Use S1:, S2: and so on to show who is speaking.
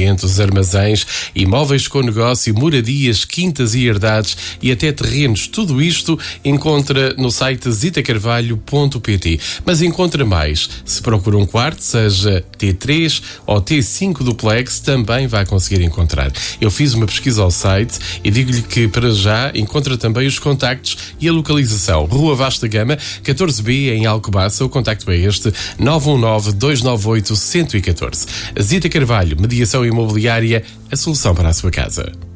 S1: apartamentos, armazéns, imóveis com negócio, moradias, quintas e herdades e até terrenos. Tudo isto encontra no site zitacarvalho.pt. Mas encontra mais. Se procura um quarto, seja T3 ou T5 duplex, também vai conseguir encontrar. Eu fiz uma pesquisa ao site e digo-lhe que para já encontra também os contactos e a localização. Rua Vasta Gama, 14B, em Alcobaça. O contacto é este: 919-298-114. Zita Carvalho, mediação imobiliária, a solução para a sua casa.